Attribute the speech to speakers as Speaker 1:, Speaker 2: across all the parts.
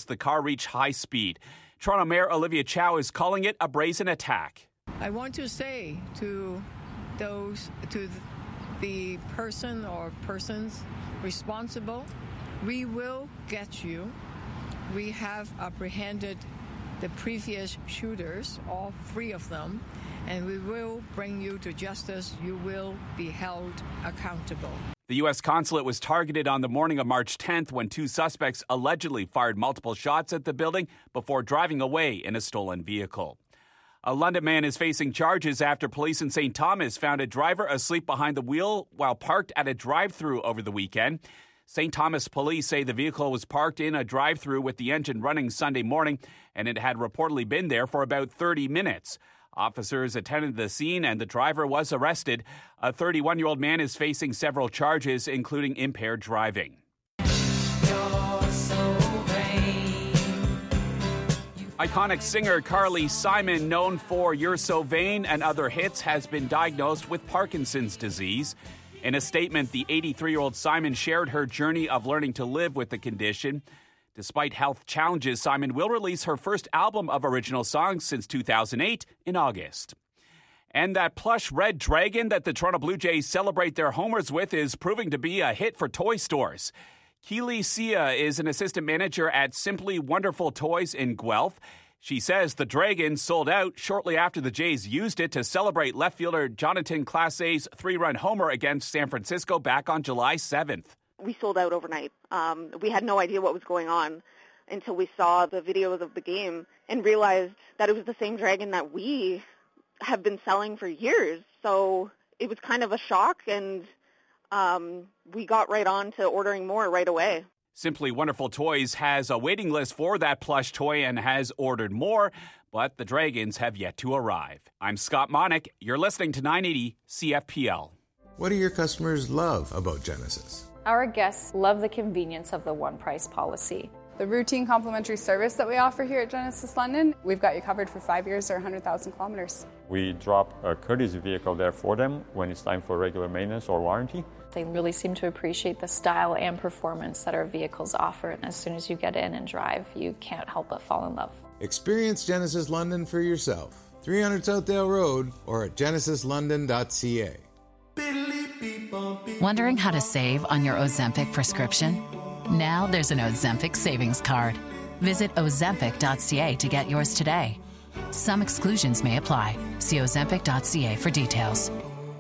Speaker 1: the car reached high speed. Toronto Mayor Olivia Chow is calling it a brazen attack.
Speaker 2: I want to say to the person or persons responsible, we will get you. We have apprehended the previous shooters, all 3 of them, and we will bring you to justice. You will be held accountable.
Speaker 1: The U.S. consulate was targeted on the morning of March 10th when 2 suspects allegedly fired multiple shots at the building before driving away in a stolen vehicle. A London man is facing charges after police in St. Thomas found a driver asleep behind the wheel while parked at a drive-thru over the weekend. St. Thomas police say the vehicle was parked in a drive-thru with the engine running Sunday morning, and it had reportedly been there for about 30 minutes. Officers attended the scene and the driver was arrested. A 31-year-old man is facing several charges, including impaired driving. Iconic singer Carly Simon, known for You're So Vain and other hits, has been diagnosed with Parkinson's disease. In a statement, the 83-year-old Simon shared her journey of learning to live with the condition. Despite health challenges, Simon will release her first album of original songs since 2008 in August. And that plush red dragon that the Toronto Blue Jays celebrate their homers with is proving to be a hit for toy stores. Keely Sia is an assistant manager at Simply Wonderful Toys in Guelph. She says the dragon sold out shortly after the Jays used it to celebrate left fielder Jonathan Clase's 3-run homer against San Francisco back on July 7th.
Speaker 3: We sold out overnight. We had no idea what was going on until we saw the videos of the game and realized that it was the same dragon that we have been selling for years. So it was kind of a shock, and we got right on to ordering more right away.
Speaker 1: Simply Wonderful Toys has a waiting list for that plush toy and has ordered more, but the dragons have yet to arrive. I'm Scott Monick. You're listening to 980 CFPL.
Speaker 4: What do your customers love about Genesis?
Speaker 5: Our guests love the convenience of the one-price policy.
Speaker 6: The routine complimentary service that we offer here at Genesis London, we've got you covered for 5 years or 100,000 kilometers.
Speaker 7: We drop a courtesy vehicle there for them when it's time for regular maintenance or warranty.
Speaker 5: They really seem to appreciate the style and performance that our vehicles offer. And as soon as you get in and drive, you can't help but fall in love.
Speaker 4: Experience Genesis London for yourself. 300 Southdale Road or at genesislondon.ca.
Speaker 8: Wondering how to save on your Ozempic prescription? Now there's an Ozempic savings card. Visit ozempic.ca to get yours today. Some exclusions may apply. See ozempic.ca for details.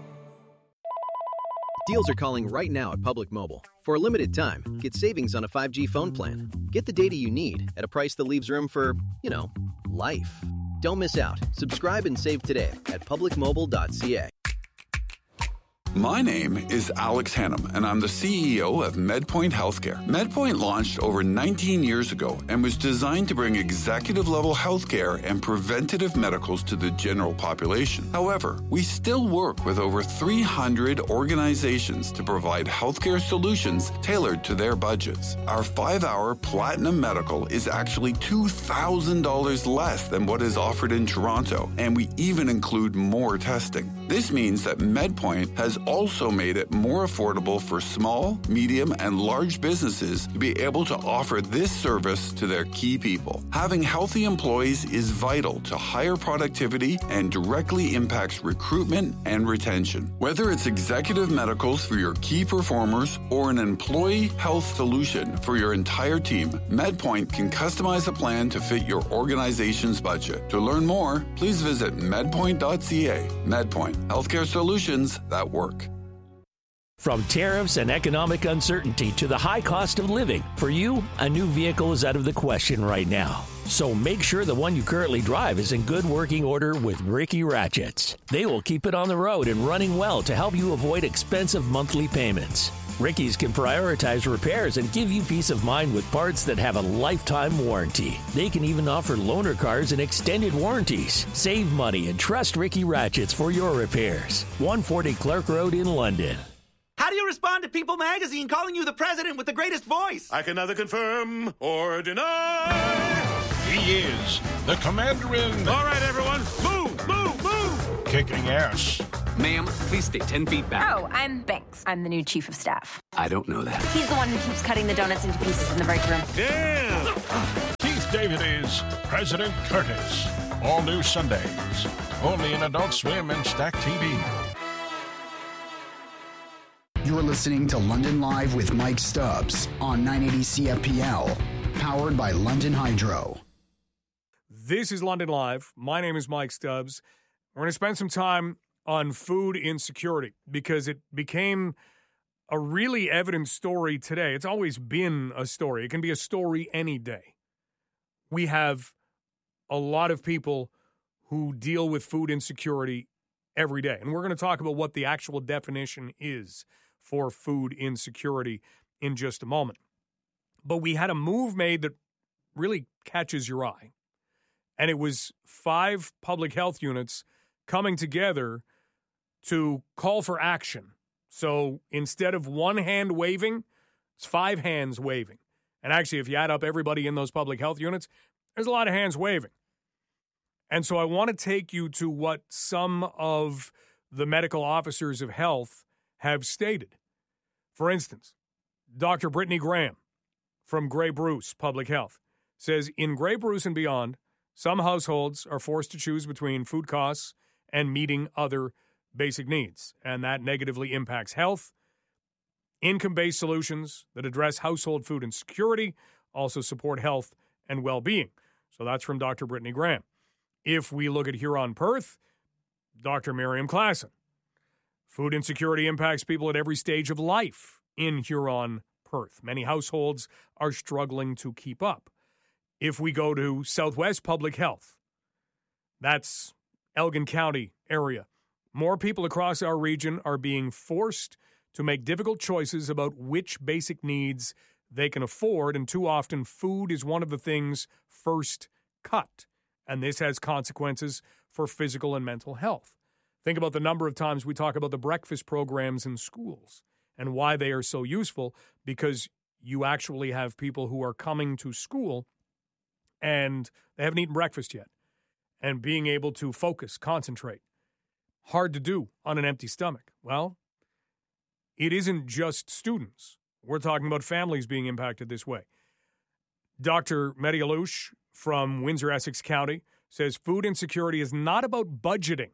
Speaker 9: Deals are calling right now at Public Mobile. For a limited time, get savings on a 5G phone plan. Get the data you need at a price that leaves room for, life. Don't miss out. Subscribe and save today at publicmobile.ca.
Speaker 10: My name is Alex Hannum, and I'm the CEO of MedPoint Healthcare. MedPoint launched over 19 years ago and was designed to bring executive-level healthcare and preventative medicals to the general population. However, we still work with over 300 organizations to provide healthcare solutions tailored to their budgets. Our 5-hour Platinum Medical is actually $2,000 less than what is offered in Toronto, and we even include more testing. This means that MedPoint has also made it more affordable for small, medium, and large businesses to be able to offer this service to their key people. Having healthy employees is vital to higher productivity and directly impacts recruitment and retention. Whether it's executive medicals for your key performers or an employee health solution for your entire team, MedPoint can customize a plan to fit your organization's budget. To learn more, please visit medpoint.ca. MedPoint, healthcare solutions that work.
Speaker 11: From tariffs and economic uncertainty to the high cost of living, for you, a new vehicle is out of the question right now. So make sure the one you currently drive is in good working order with Ricky Ratchets. They will keep it on the road and running well to help you avoid expensive monthly payments. Ricky's can prioritize repairs and give you peace of mind with parts that have a lifetime warranty. They can even offer loaner cars and extended warranties. Save money and trust Ricky Ratchets for your repairs. 140 Clark Road in London.
Speaker 12: How do you respond to People Magazine calling you the president with the greatest voice?
Speaker 13: I can neither confirm or deny.
Speaker 14: He is the commander-in.
Speaker 13: All right, everyone, move!
Speaker 14: Kicking ass.
Speaker 15: Ma'am, please stay 10 feet back.
Speaker 16: Oh, I'm Banks. I'm the new chief of staff.
Speaker 15: I don't know that.
Speaker 16: He's the one who keeps cutting the donuts into pieces in the break room.
Speaker 13: Damn!
Speaker 14: David is President Curtis. All new Sundays. Only in Adult Swim and Stack TV.
Speaker 17: You're listening to London Live with Mike Stubbs on 980 CFPL, powered by London Hydro.
Speaker 18: This is London Live. My name is Mike Stubbs. We're going to spend some time on food insecurity because it became a really evident story today. It's always been a story. It can be a story any day. We have a lot of people who deal with food insecurity every day. And we're going to talk about what the actual definition is for food insecurity in just a moment. But we had a move made that really catches your eye. And it was 5 public health units coming together to call for action. So instead of one hand waving, it's 5 hands waving. And actually, if you add up everybody in those public health units, there's a lot of hands waving. And so I want to take you to what some of the medical officers of health have stated. For instance, Dr. Brittany Graham from Grey Bruce Public Health says, in Grey Bruce and beyond, some households are forced to choose between food costs and meeting other basic needs, and that negatively impacts health. Income-based solutions that address household food insecurity also support health and well-being. So that's from Dr. Brittany Graham. If we look at Huron-Perth, Dr. Miriam Klassen. Food insecurity impacts people at every stage of life in Huron-Perth. Many households are struggling to keep up. If we go to Southwest Public Health, that's Elgin County area. More people across our region are being forced to make difficult choices about which basic needs they can afford, and too often food is one of the things first cut, and this has consequences for physical and mental health. Think about the number of times we talk about the breakfast programs in schools and why they are so useful, because you actually have people who are coming to school and they haven't eaten breakfast yet, and being able to focus, concentrate. Hard to do on an empty stomach. Well, it isn't just students. We're talking about families being impacted this way. Dr. Mehdi Alouche from Windsor, Essex County says food insecurity is not about budgeting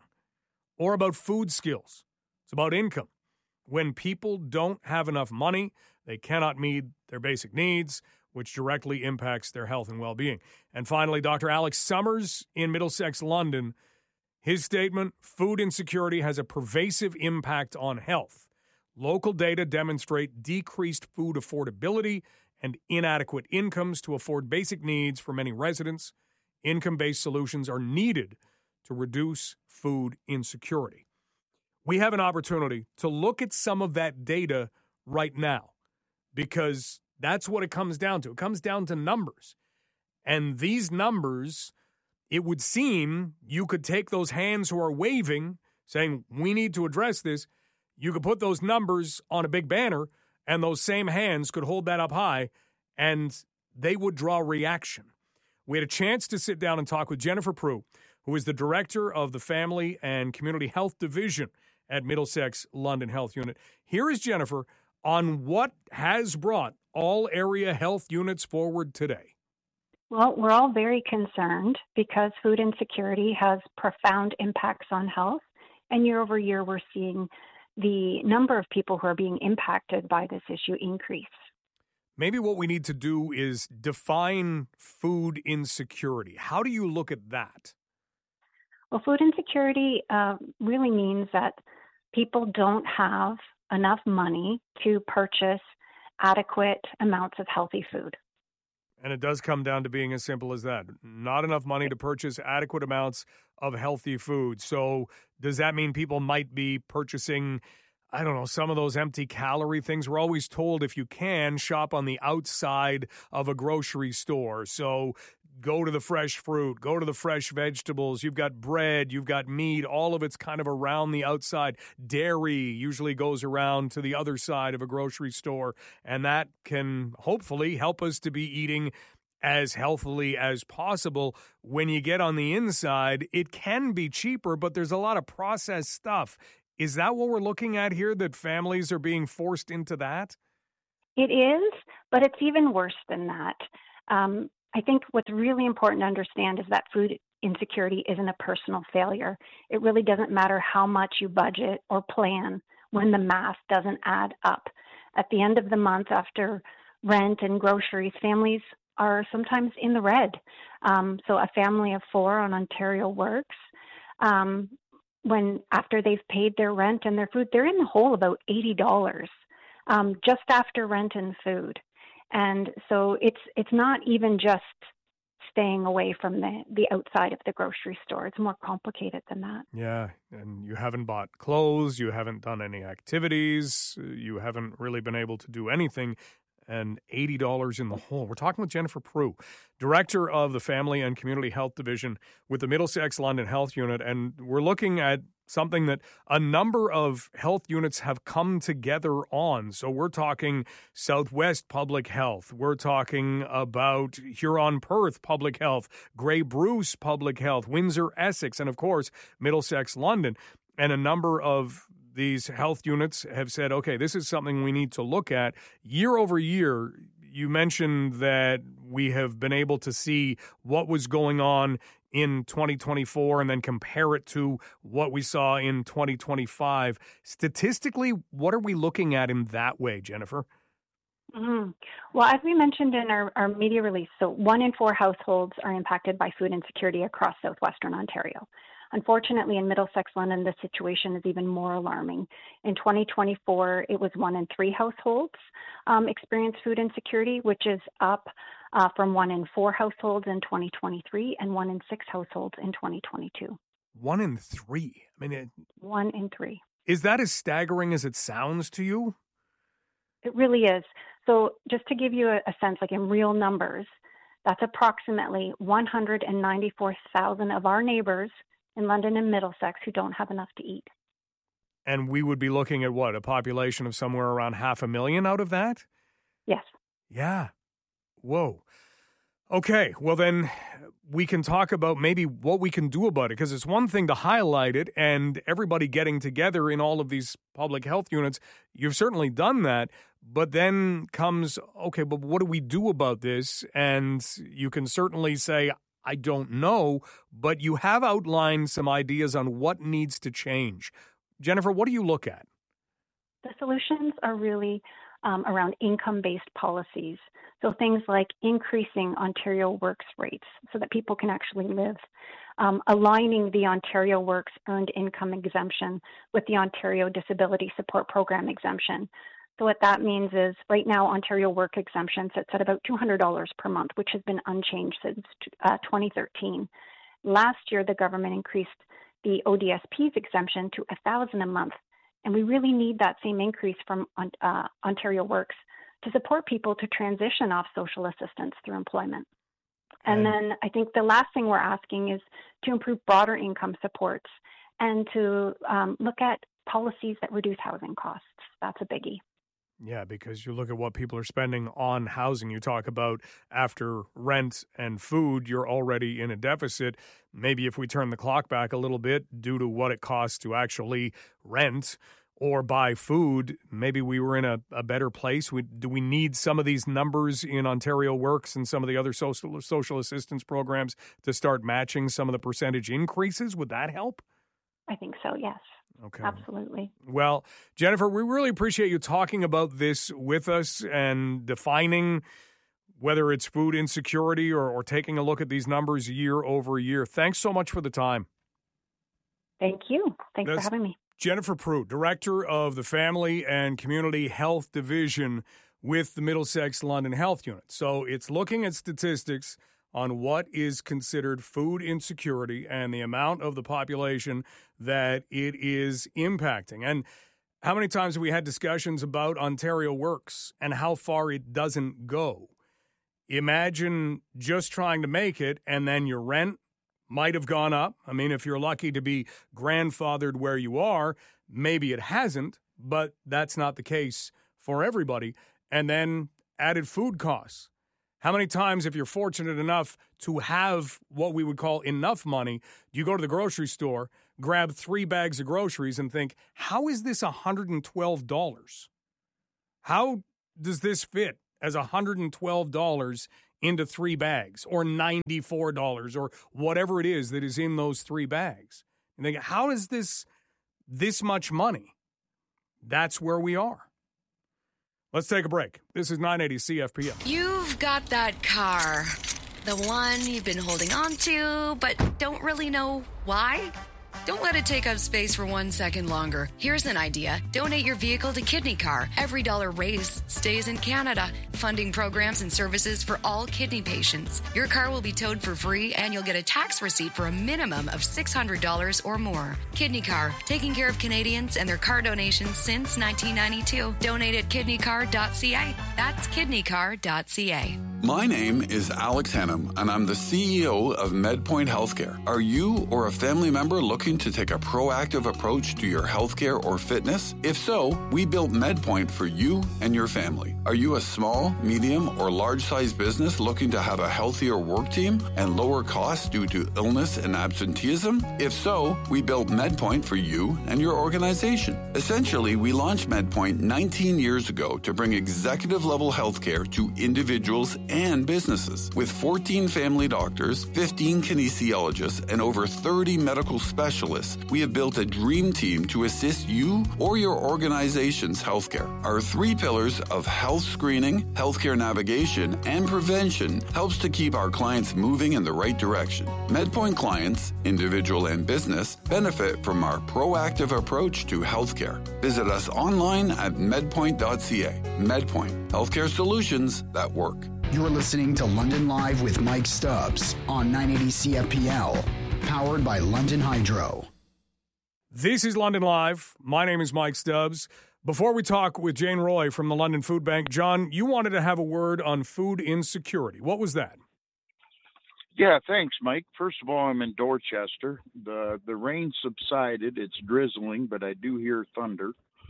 Speaker 18: or about food skills. It's about income. When people don't have enough money, they cannot meet their basic needs, which directly impacts their health and well-being. And finally, Dr. Alex Summers in Middlesex, London, his statement, food insecurity has a pervasive impact on health. Local data demonstrate decreased food affordability and inadequate incomes to afford basic needs for many residents. Income-based solutions are needed to reduce food insecurity. We have an opportunity to look at some of that data right now, because that's what it comes down to. It comes down to numbers. And these numbers, it would seem you could take those hands who are waving, saying, we need to address this. You could put those numbers on a big banner, and those same hands could hold that up high, and they would draw reaction. We had a chance to sit down and talk with Jennifer Prue, who is the director of the Family and Community Health Division at Middlesex London Health Unit. Here is Jennifer on what has brought all area health units forward today.
Speaker 19: Well, we're all very concerned because food insecurity has profound impacts on health. And year over year, we're seeing the number of people who are being impacted by this issue increase.
Speaker 18: Maybe what we need to do is define food insecurity. How do you look at that?
Speaker 19: Well, food insecurity really means that people don't have enough money to purchase adequate amounts of healthy food.
Speaker 18: And it does come down to being as simple as that. Not enough money to purchase adequate amounts of healthy food. So does that mean people might be purchasing, I don't know, some of those empty calorie things? We're always told if you can, shop on the outside of a grocery store. So go to the fresh fruit, go to the fresh vegetables. You've got bread, you've got meat, all of it's kind of around the outside. Dairy usually goes around to the other side of a grocery store, and that can hopefully help us to be eating as healthily as possible. When you get on the inside, it can be cheaper, but there's a lot of processed stuff. Is that what we're looking at here, that families are being forced into that?
Speaker 19: It is, but it's even worse than that. I think what's really important to understand is that food insecurity isn't a personal failure. It really doesn't matter how much you budget or plan when the math doesn't add up. At the end of the month, after rent and groceries, families are sometimes in the red. So a family of 4 on Ontario Works, when after they've paid their rent and their food, they're in the hole about $80 just after rent and food. And so it's not even just staying away from the outside of the grocery store. It's more complicated than that.
Speaker 18: Yeah, and you haven't bought clothes, you haven't done any activities, you haven't really been able to do anything, and $80 in the hole. We're talking with Jennifer Prue, Director of the Family and Community Health Division with the Middlesex London Health Unit, and we're looking at something that a number of health units have come together on. So we're talking Southwest Public Health. We're talking about Huron-Perth Public Health, Grey Bruce Public Health, Windsor-Essex, and of course, Middlesex London. And a number of these health units have said, okay, this is something we need to look at. Year over year, you mentioned that we have been able to see what was going on in 2024 and then compare it to what we saw in 2025. Statistically, what are we looking at in that way, Jennifer?
Speaker 19: Mm-hmm. Well, as we mentioned in our media release, so 1 in 4 households are impacted by food insecurity across southwestern Ontario. Unfortunately, in Middlesex London, the situation is even more alarming. In 2024, it was 1 in 3 households experienced food insecurity, which is up from 1 in 4 households in 2023 and 1 in 6 households in 2022.
Speaker 18: 1 in 3? I mean,
Speaker 19: 1 in 3.
Speaker 18: Is that as staggering as it sounds to you?
Speaker 19: It really is. So just to give you a sense, like in real numbers, that's approximately 194,000 of our neighbors in London and Middlesex who don't have enough to eat.
Speaker 18: And we would be looking at what, a population of somewhere around 500,000 out of that?
Speaker 19: Yes.
Speaker 18: Yeah. Whoa. Okay, well then we can talk about maybe what we can do about it, because it's one thing to highlight it and everybody getting together in all of these public health units. You've certainly done that, but then comes, okay, but what do we do about this? And you can certainly say, I don't know, but you have outlined some ideas on what needs to change. Jennifer, what do you look at?
Speaker 19: The solutions are really around income-based policies. So things like increasing Ontario Works rates so that people can actually live, aligning the Ontario Works earned income exemption with the Ontario Disability Support Program exemption. So what that means is right now Ontario Work exemption sits at about $200 per month, which has been unchanged since 2013. Last year, the government increased the ODSP's exemption to $1,000 a month, and we really need that same increase from Ontario Works to support people to transition off social assistance through employment. And then I think the last thing we're asking is to improve broader income supports and to look at policies that reduce housing costs. That's a biggie.
Speaker 18: Yeah, because you look at what people are spending on housing. You talk about after rent and food, you're already in a deficit. Maybe if we turn the clock back a little bit due to what it costs to actually rent or buy food, maybe we were in a better place. Do we need some of these numbers in Ontario Works and some of the other social assistance programs to start matching some of the percentage increases? Would that help?
Speaker 19: I think so, yes.
Speaker 18: Okay.
Speaker 19: Absolutely.
Speaker 18: Well, Jennifer, we really appreciate you talking about this with us and defining whether it's food insecurity or taking a look at these numbers year over year. Thanks so much for the time.
Speaker 19: Thank you. Thanks for having me.
Speaker 18: Jennifer Prue, Director of the Family and Community Health Division with the Middlesex London Health Unit. So it's looking at statistics on what is considered food insecurity and the amount of the population that it is impacting. And how many times have we had discussions about Ontario Works and how far it doesn't go? Imagine just trying to make it and then your rent might have gone up. I mean, if you're lucky to be grandfathered where you are, maybe it hasn't, but that's not the case for everybody. And then added food costs. How many times, if you're fortunate enough to have what we would call enough money, do you go to the grocery store, grab 3 bags of groceries and think, how is this $112? How does this fit as $112 into 3 bags or $94 or whatever it is that is in those 3 bags. And they go, how is this much money? That's where we are. Let's take a break. This is 980 CFPL.
Speaker 20: You've got that car. The one you've been holding on to, but don't really know why? Don't let it take up space for 1 second longer. Here's an idea. Donate your vehicle to Kidney Car. Every dollar raised stays in Canada, funding programs and services for all kidney patients. Your car will be towed for free, and you'll get a tax receipt for a minimum of $600 or more. Kidney Car, taking care of Canadians and their car donations since 1992. Donate at kidneycar.ca. That's kidneycar.ca.
Speaker 10: My name is Alex Hannum, and I'm the CEO of MedPoint Healthcare. Are you or a family member looking to take a proactive approach to your healthcare or fitness? If so, we built MedPoint for you and your family. Are you a small, medium, or large-sized business looking to have a healthier work team and lower costs due to illness and absenteeism? If so, we built MedPoint for you and your organization. Essentially, we launched MedPoint 19 years ago to bring executive-level healthcare to individuals and businesses. With 14 family doctors, 15 kinesiologists, and over 30 medical specialists, we have built a dream team to assist you or your organization's healthcare. Our 3 pillars of health screening, healthcare navigation, and prevention helps to keep our clients moving in the right direction. MedPoint clients, individual and business, benefit from our proactive approach to healthcare. Visit us online at medpoint.ca. MedPoint, healthcare solutions that work.
Speaker 17: You're listening to London Live with Mike Stubbs on 980 CFPL, powered by London Hydro.
Speaker 18: This is London Live. My name is Mike Stubbs. Before we talk with Jane Roy from the London Food Bank, John, you wanted to have a word on food insecurity. What was that?
Speaker 21: Yeah, thanks, Mike. First of all, I'm in Dorchester. The rain subsided. It's drizzling, but I do hear thunder.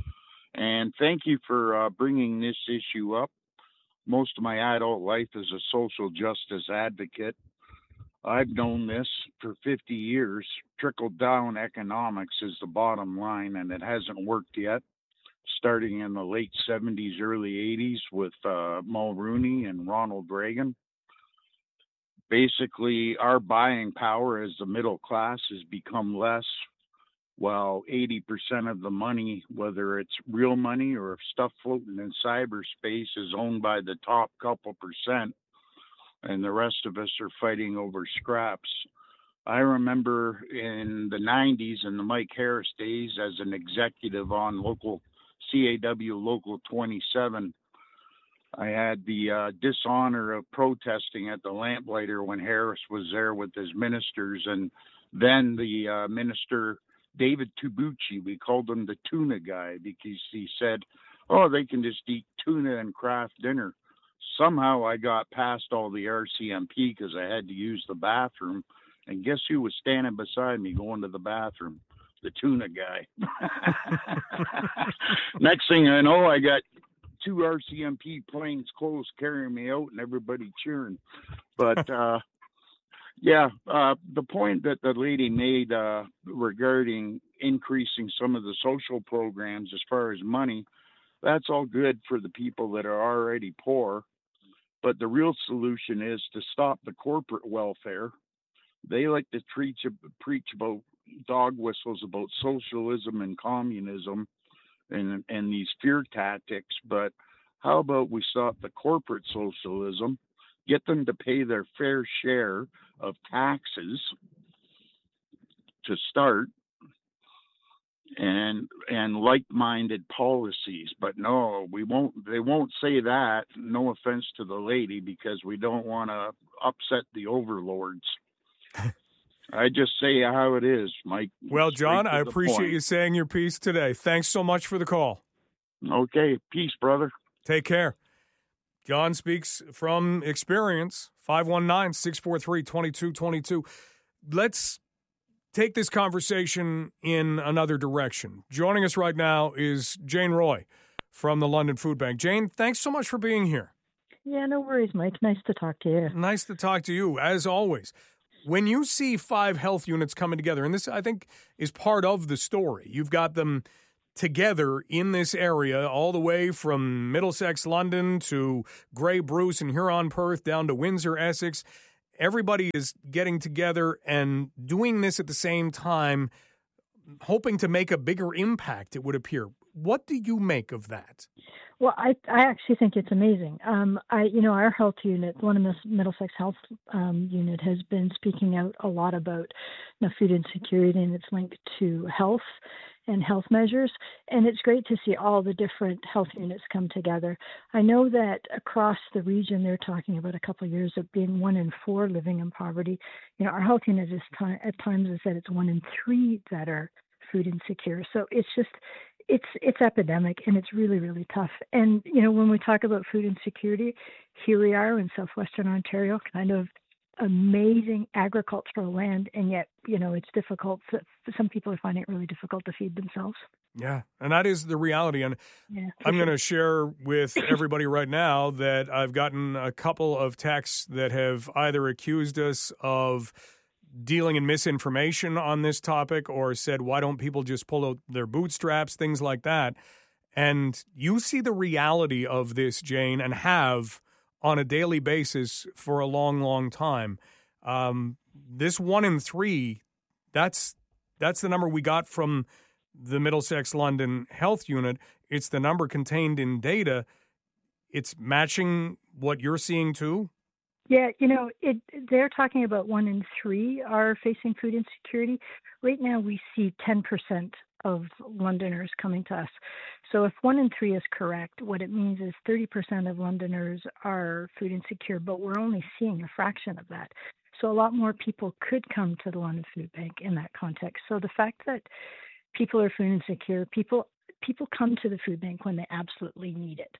Speaker 21: And thank you for bringing this issue up. Most of my adult life as a social justice advocate. I've known this for 50 years. Trickle-down economics is the bottom line, and it hasn't worked yet. Starting in the late 70s, early 80s with Mulrooney and Ronald Reagan. Basically, our buying power as the middle class has become less, while 80% of the money, whether it's real money or stuff floating in cyberspace, is owned by the top couple percent, and the rest of us are fighting over scraps. I remember in the 90s in the Mike Harris days as an executive on local CAW Local 27, I had the dishonor of protesting at the Lamplighter when Harris was there with his ministers, and then the minister David Tubucci, we called him the tuna guy because he said, oh, they can just eat tuna and craft dinner. Somehow I got past all the RCMP because I had to use the bathroom. And guess who was standing beside me going to the bathroom? The tuna guy. Next thing I know, I got 2 RCMP plain clothes carrying me out and everybody cheering. But the point that the lady made regarding increasing some of the social programs as far as money, that's all good for the people that are already poor. But the real solution is to stop the corporate welfare. They like to preach about dog whistles about socialism and communism and these fear tactics. But how about we stop the corporate socialism, get them to pay their fair share of taxes to start, and like-minded policies. But no, we won't. They won't say that. No offense to the lady, because we don't want to upset the overlords. I just say how it is, Mike.
Speaker 18: Well, John, I appreciate you saying your piece today. Thanks so much for the call.
Speaker 21: Okay, peace, brother.
Speaker 18: Take care. John speaks from experience, 519-643-2222. Let's take this conversation in another direction. Joining us right now is Jane Roy from the London Food Bank. Jane, thanks so much for being here.
Speaker 22: Yeah, no worries, Mike. Nice to talk to you.
Speaker 18: Nice to talk to you, as always. When you see 5 health units coming together, and this, I think, is part of the story, you've got them together in this area, all the way from Middlesex, London, to Grey Bruce and Huron, Perth, down to Windsor, Essex. Everybody is getting together and doing this at the same time, hoping to make a bigger impact, it would appear. What do you make of that?
Speaker 22: Well, I actually think it's amazing. Our health unit, one of the Middlesex Health unit, has been speaking out a lot about food insecurity and its link to health and health measures. And it's great to see all the different health units come together. I know that across the region, they're talking about a couple of years of being 1 in 4 living in poverty. Our health unit at times has said it's 1 in 3 that are food insecure. So it's just, it's epidemic, and it's really, really tough. And, when we talk about food insecurity, here we are in southwestern Ontario, kind of amazing agricultural land, and yet, it's difficult. Some people are finding it really difficult to feed themselves.
Speaker 18: Yeah, and that is the reality. And I'm going to share with everybody right now that I've gotten a couple of texts that have either accused us of dealing in misinformation on this topic or said, why don't people just pull out their bootstraps, things like that. And you see the reality of this, Jane, and have on a daily basis for a long, long time. This 1 in 3, that's the number we got from the Middlesex London Health Unit. It's the number contained in data. It's matching what you're seeing too?
Speaker 22: Yeah, they're talking about 1 in 3 are facing food insecurity. Right now, we see 10% of Londoners coming to us. So if 1 in 3 is correct, what it means is 30% of Londoners are food insecure, but we're only seeing a fraction of that. So a lot more people could come to the London Food Bank in that context. So the fact that people are food insecure, people come to the food bank when they absolutely need it.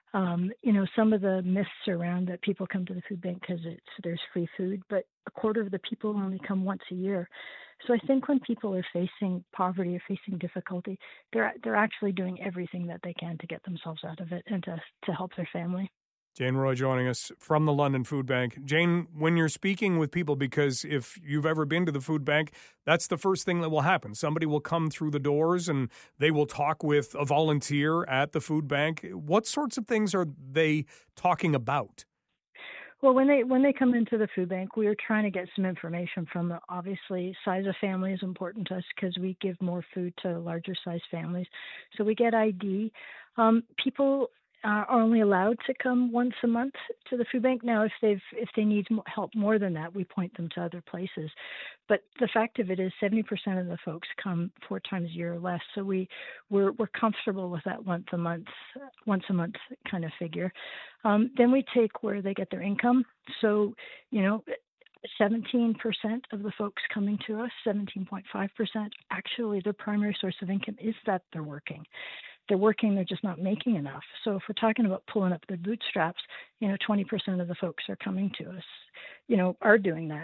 Speaker 22: Some of the myths around that people come to the food bank because there's free food, but a quarter of the people only come once a year. So I think when people are facing poverty or facing difficulty, they're actually doing everything that they can to get themselves out of it and to help their family.
Speaker 18: Jane Roy joining us from the London Food Bank. Jane, when you're speaking with people, because if you've ever been to the food bank, that's the first thing that will happen. Somebody will come through the doors and they will talk with a volunteer at the food bank. What sorts of things are they talking about?
Speaker 22: Well, when they come into the food bank, we are trying to get some information from them. Obviously, size of family is important to us because we give more food to larger size families. So we get ID. People are only allowed to come once a month to the food bank. Now, if they need help more than that, we point them to other places. But the fact of it is 70% of the folks come 4 times a year or less. So we're comfortable with that once a month kind of figure. Then we take where they get their income. So, 17% of the folks coming to us, 17.5%, actually their primary source of income is that they're working. They're working, they're just not making enough. So if we're talking about pulling up their bootstraps, 20% of the folks are coming to us, are doing that.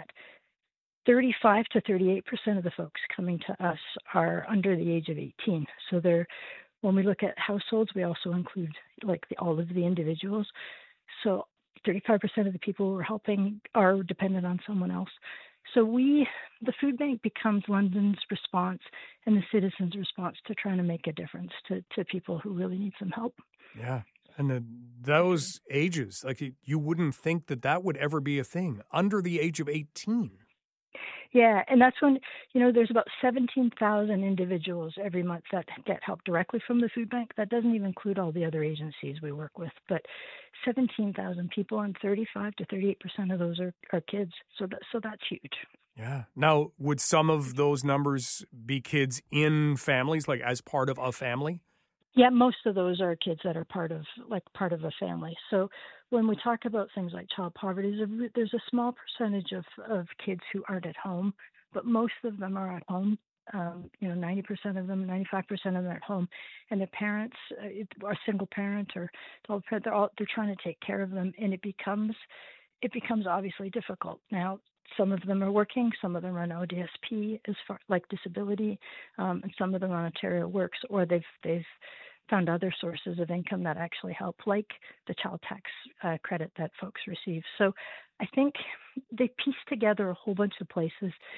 Speaker 22: 35 to 38% of the folks coming to us are under the age of 18. So when we look at households, we also include all of the individuals. So 35% of the people we're helping are dependent on someone else. So the food bank becomes London's response and the citizens' response to trying to make a difference to people who really need some help.
Speaker 18: Yeah. And those ages, you wouldn't think that would ever be a thing under the age of 18.
Speaker 22: Yeah, and that's when, there's about 17,000 individuals every month that get help directly from the food bank. That doesn't even include all the other agencies we work with, but 17,000 people, and 35 to 38% of those are kids. So that's huge.
Speaker 18: Yeah. Now, would some of those numbers be kids in families, as part of a family?
Speaker 22: Yeah, most of those are kids that are part of a family. So when we talk about things like child poverty, there's a small percentage of kids who aren't at home, but most of them are at home. 90% of them, 95% of them are at home, and their parents are single parent or adult parent. They're trying to take care of them, and it becomes obviously difficult. Now, some of them are working, some of them are on ODSP as far like disability, and some of them are on Ontario Works, or they've found other sources of income that actually help, like the child tax credit that folks receive. So I think they piece together a whole bunch of places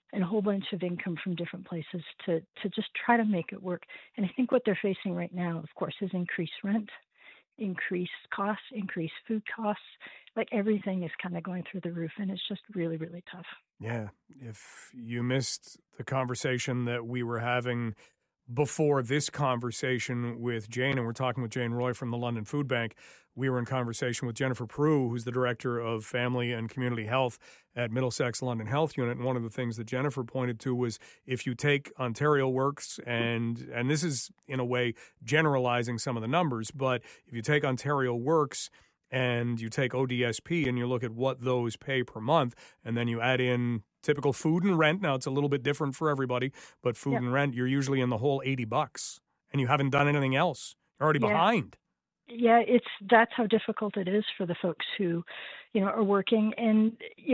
Speaker 22: and a whole bunch of income from different places to just try to make it work. And I think what they're facing right now, of course, is increased rent, increased costs, increased food costs. Like everything is kind of going through the roof, and it's just really, really tough.
Speaker 18: Yeah. If you missed the conversation that we were having before this conversation with Jane, and we're talking with Jane Roy from the London Food Bank, we were in conversation with Jennifer Prue, who's the Director of Family and Community Health at Middlesex London Health Unit. And one of the things that Jennifer pointed to was if you take Ontario Works, and this is in a way generalizing some of the numbers, but if you take Ontario Works and you take ODSP and you look at what those pay per month, and then you add in typical food and rent. Now, it's a little bit different for everybody, but food and rent, you're usually in the whole $80, and you haven't done anything else. You're already behind.
Speaker 22: Yeah, that's how difficult it is for the folks who, are working and,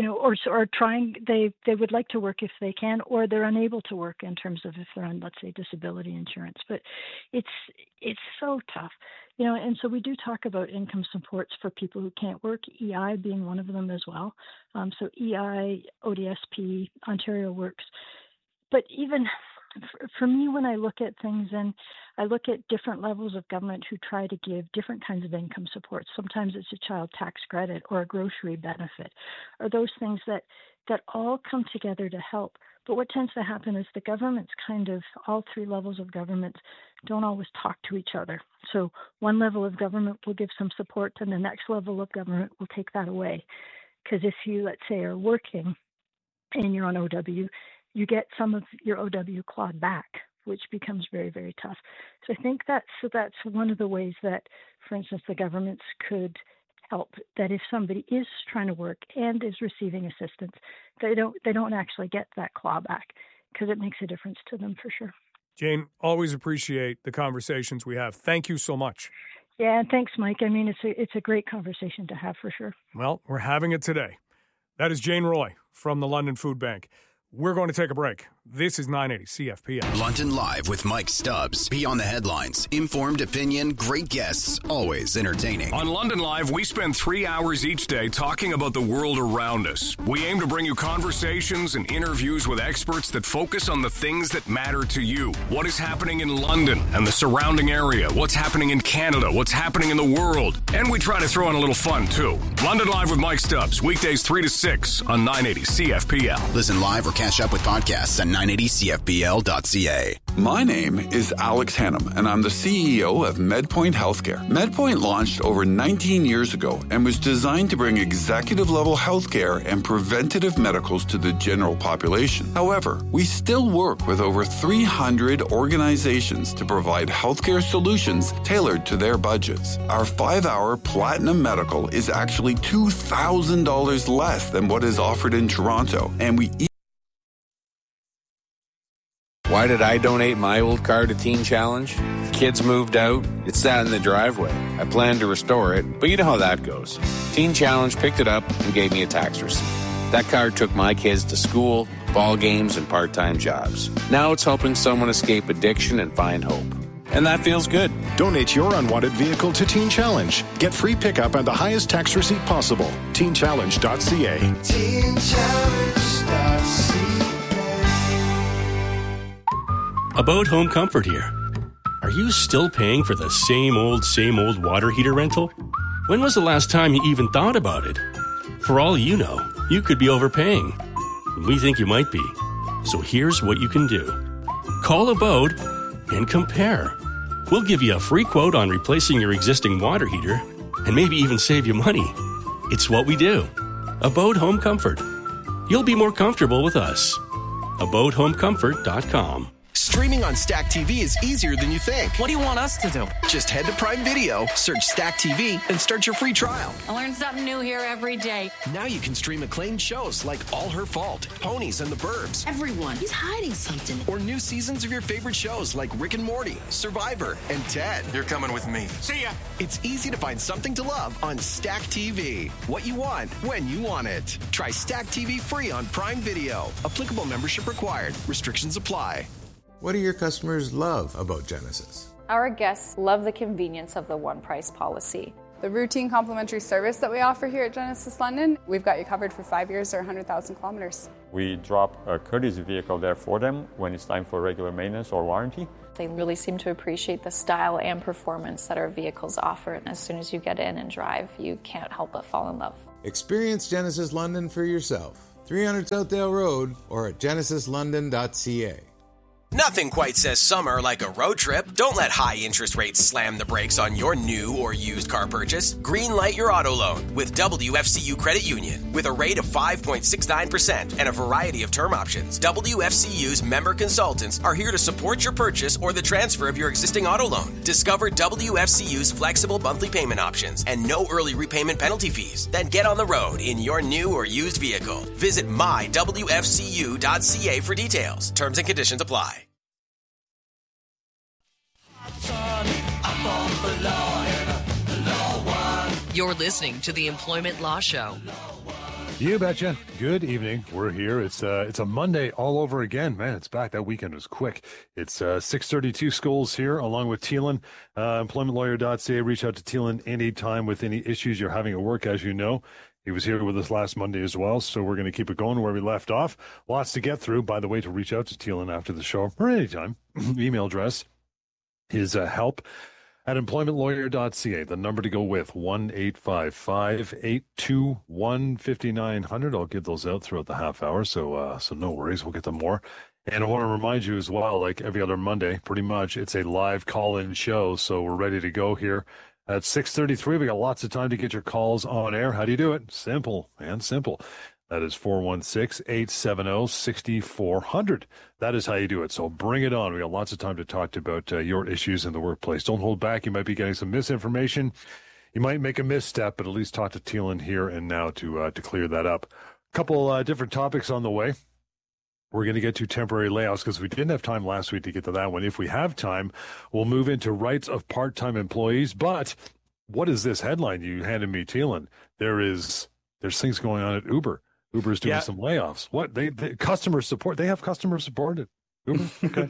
Speaker 22: or trying, they would like to work if they can, or they're unable to work in terms of if they're on, let's say, disability insurance. But it's so tough, and so we do talk about income supports for people who can't work, EI being one of them as well. So EI, ODSP, Ontario Works. But even for me, when I look at things and I look at different levels of government who try to give different kinds of income supports, sometimes it's a child tax credit or a grocery benefit, or those things that all come together to help. But what tends to happen is the government's all three levels of government don't always talk to each other. So one level of government will give some support and the next level of government will take that away. Because if you, let's say, are working and you're on OW, you get some of your OW clawed back, which becomes very, very tough. So I think that's one of the ways that, for instance, the governments could help, that if somebody is trying to work and is receiving assistance, they don't actually get that clawback, because it makes a difference to them for sure.
Speaker 18: Jane, always appreciate the conversations we have. Thank you so much.
Speaker 22: Yeah, and thanks, Mike. I mean, it's a great conversation to have for sure.
Speaker 18: Well, we're having it today. That is Jane Roy from the London Food Bank. We're going to take a break. This is 980 CFPL.
Speaker 2: London Live with Mike Stubbs. Beyond the headlines. Informed opinion, great guests, always entertaining.
Speaker 14: On London Live, we spend 3 hours each day talking about the world around us. We aim to bring you conversations and interviews with experts that focus on the things that matter to you. What is happening in London and the surrounding area? What's happening in Canada? What's happening in the world? And we try to throw in a little fun, too. London Live with Mike Stubbs. Weekdays 3 to 6 on 980 CFPL.
Speaker 2: Listen live or catch up with podcasts at 980CFPL.ca.
Speaker 10: My name is Alex Hannum, and I'm the CEO of MedPoint Healthcare. MedPoint launched over 19 years ago and was designed to bring executive-level healthcare and preventative medicals to the general population. However, we still work with over 300 organizations to provide healthcare solutions tailored to their budgets. Our 5-hour Platinum Medical is actually $2,000 less than what is offered in Toronto, and we
Speaker 3: Why did I donate my old car to Teen Challenge? The kids moved out. It sat in the driveway. I planned to restore it, but you know how that goes. Teen Challenge picked it up and gave me a tax receipt. That car took my kids to school, ball games, and part-time jobs. Now it's helping someone escape addiction and find hope. And that feels good.
Speaker 23: Donate your unwanted vehicle to Teen Challenge. Get free pickup and the highest tax receipt possible. TeenChallenge.ca. TeenChallenge.ca.
Speaker 24: About Home Comfort here. Are you still paying for the same old water heater rental? When was the last time you even thought about it? For all you know, you could be overpaying. We think you might be. So here's what you can do. Call Abode and compare. We'll give you a free quote on replacing your existing water heater and maybe even save you money. It's what we do. Abode Home Comfort. You'll be more comfortable with us. AbodeHomeComfort.com.
Speaker 25: Streaming on Stack TV is easier than you think.
Speaker 26: What do you want us to do?
Speaker 25: Just head to Prime Video, search Stack TV, and start your free trial.
Speaker 26: I learn something new here every day.
Speaker 25: Now you can stream acclaimed shows like All Her Fault, Ponies, and The Burbs.
Speaker 26: Everyone, he's hiding something.
Speaker 25: Or new seasons of your favorite shows like Rick and Morty, Survivor, and Ted.
Speaker 13: You're coming with me.
Speaker 26: See ya.
Speaker 25: It's easy to find something to love on Stack TV. What you want, when you want it. Try Stack TV free on Prime Video. Applicable membership required. Restrictions apply.
Speaker 4: What do your customers love about Genesis?
Speaker 5: Our guests love the convenience of the one price policy.
Speaker 1: The routine complimentary service that we offer here at Genesis London, we've got you covered for 5 years or 100,000 kilometers.
Speaker 6: We drop a courtesy vehicle there for them when it's time for regular maintenance or warranty.
Speaker 5: They really seem to appreciate the style and performance that our vehicles offer. And as soon as you get in and drive, you can't help but fall in love.
Speaker 4: Experience Genesis London for yourself. 300 Southdale Road or at genesislondon.ca.
Speaker 7: Nothing quite says summer like a road trip. Don't let high interest rates slam the brakes on your new or used car purchase. Greenlight your auto loan with WFCU Credit Union. With a rate of 5.69% and a variety of term options, WFCU's member consultants are here to support your purchase or the transfer of your existing auto loan. Discover WFCU's flexible monthly payment options and no early repayment penalty fees. Then get on the road in your new or used vehicle. Visit mywfcu.ca for details. Terms and conditions apply.
Speaker 8: You're listening to the Employment Law Show.
Speaker 9: You betcha. Good evening. We're here. It's a Monday all over again. Man, it's back. That weekend was quick. It's 6:32 Scholes here along with Teelan. Employmentlawyer.ca. Reach out to Teelan anytime with any issues you're having at work, as you know. He was here with us last Monday as well, so we're going to keep it going where we left off. Lots to get through. By the way, to reach out to Teelan after the show or anytime, email address is help at employmentlawyer.ca. The number to go with, 1-855-821-5900. I'll get those out throughout the half hour, so no worries. We'll get them more. And I want to remind you as well, like every other Monday, pretty much, it's a live call-in show, so we're ready to go here. At 6:33, we got lots of time to get your calls on air. How do you do it? Simple and simple. That is 416-870-6400. That is how you do it. So bring it on. We got lots of time to talk about your issues in the workplace. Don't hold back. You might be getting some misinformation. You might make a misstep, but at least talk to Teelan here and now to clear that up. A couple different topics on the way. We're going to get to temporary layoffs because we didn't have time last week to get to that one. If we have time, we'll move into rights of part-time employees. But what is this headline you handed me, Teelan? There's things going on at Uber. Uber's doing some layoffs. What? They customer support. They have customer support at Uber? Okay.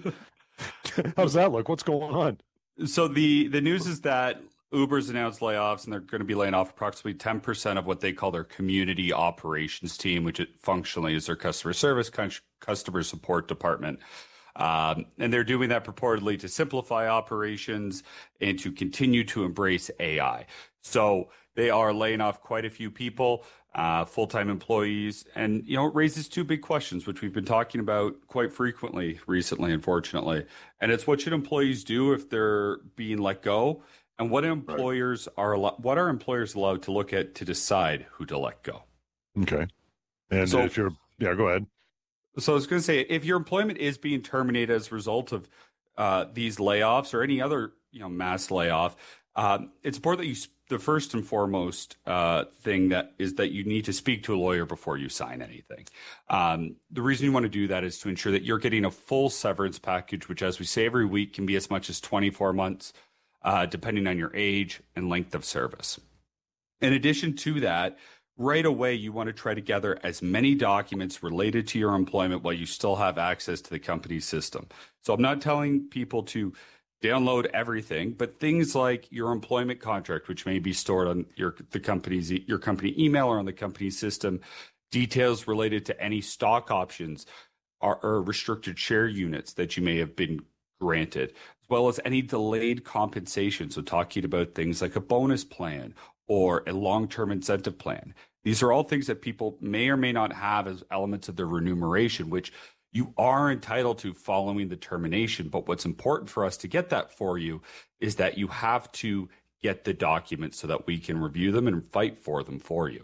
Speaker 9: How does that look? What's going on?
Speaker 11: So the news is that Uber's announced layoffs, and they're going to be laying off approximately 10% of what they call their community operations team, which functionally is their customer service, customer support department. And they're doing that purportedly to simplify operations and to continue to embrace AI. So they are laying off quite a few people, full-time employees. And, it raises two big questions, which we've been talking about quite frequently recently, unfortunately. And it's, what should employees do if they're being let go? And what employers are employers allowed to look at to decide who to let go? Okay. And so, if you're, go ahead. So I was going to say, if your employment is being terminated as a result of these layoffs or any other, mass layoff, it's important that the first and foremost thing that is that you need to speak to a lawyer before you sign anything. The reason you want to do that is to ensure that you're getting a full severance package, which, as we say every week, can be as much as 24 months. Depending on your age and length of service. In addition to that, right away, you want to try to gather as many documents related to your employment while you still have access to the company's system. So I'm not telling people to download everything, but things like your employment contract, which may be stored on your company email or on the company system, details related to any stock options or restricted share units that you may have been granted, as well as any delayed compensation. So talking about things like a bonus plan or a long-term incentive plan. These are all things that people may or may not have as elements of their remuneration, which you are entitled to following the termination. But what's important for us to get that for you is that you have to get the documents so that we can review them and fight for them for you.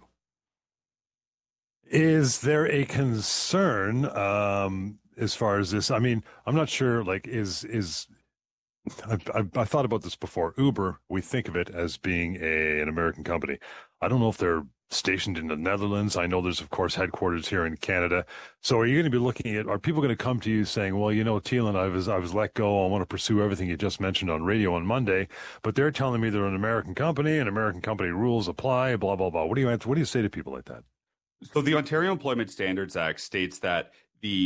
Speaker 11: Is there a concern as far as this? I mean, I'm not sure, I thought about this before. Uber, we think of it as being an American company. I don't know if they're stationed in the Netherlands. I know there's, of course, headquarters here in Canada. So are you going to be looking at, are people going to come to you saying, well, Teelan, I was let go. I want to pursue everything you just mentioned on radio on Monday, but they're telling me they're an American company and American company rules apply, blah, blah, blah. What do you say to people like that? So the Ontario Employment Standards Act states that the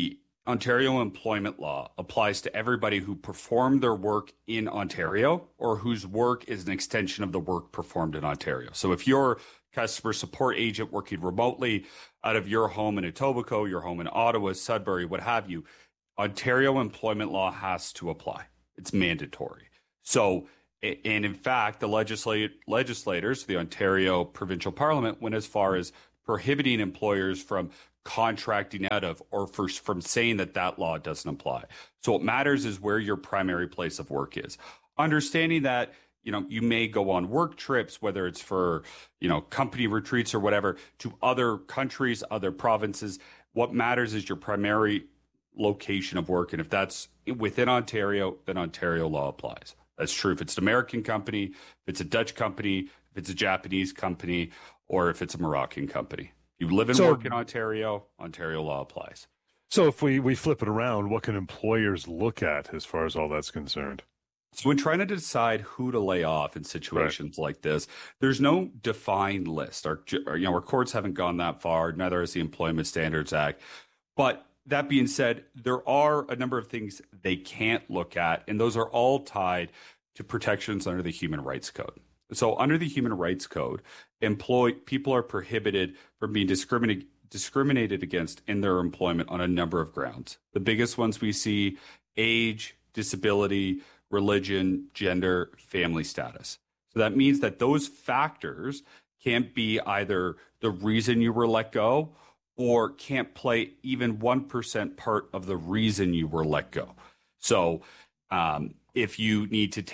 Speaker 11: Ontario employment law applies to everybody who performed their work in Ontario or whose work is an extension of the work performed in Ontario. So if you're a customer support agent working remotely out of your home in Etobicoke, your home in Ottawa, Sudbury, what have you, Ontario employment law has to apply. It's mandatory. So, and in fact, the legislators, the Ontario Provincial Parliament, went as far as prohibiting employers from contracting out of or from saying that law doesn't apply. So what matters is where your primary place of work is. Understanding that, you may go on work trips, whether it's for, company retreats or whatever, to other countries, other provinces. What matters is your primary location of work. And if that's within Ontario, then Ontario law applies. That's true if it's an American company, if it's a Dutch company, if it's a Japanese company, or if it's a Moroccan company. You live and work in Ontario, Ontario law applies.
Speaker 9: So if we flip it around, what can employers look at as far as all that's concerned?
Speaker 11: So when trying to decide who to lay off in situations like this, there's no defined list. Our courts haven't gone that far, neither has the Employment Standards Act. But that being said, there are a number of things they can't look at, and those are all tied to protections under the Human Rights Code. So under the Human Rights Code, people are prohibited from being discriminated against in their employment on a number of grounds. The biggest ones we see: age, disability, religion, gender, family status. So that means that those factors can't be either the reason you were let go or can't play even 1% part of the reason you were let go. So if you